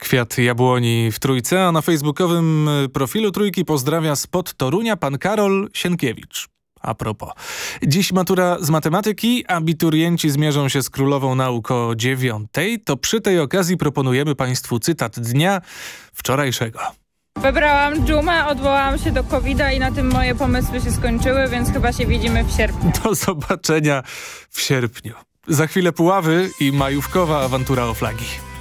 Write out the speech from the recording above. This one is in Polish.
Kwiat jabłoni w Trójce, a na facebookowym profilu Trójki pozdrawia spod Torunia pan Karol Sienkiewicz. A propos. Dziś matura z matematyki, abiturienci zmierzą się z królową nauk o 9:00. To przy tej okazji proponujemy Państwu cytat dnia wczorajszego. Wybrałam dżumę, odwołałam się do COVID-a i na tym moje pomysły się skończyły, więc chyba się widzimy w sierpniu. Do zobaczenia w sierpniu. Za chwilę Puławy i majówkowa awantura o flagi.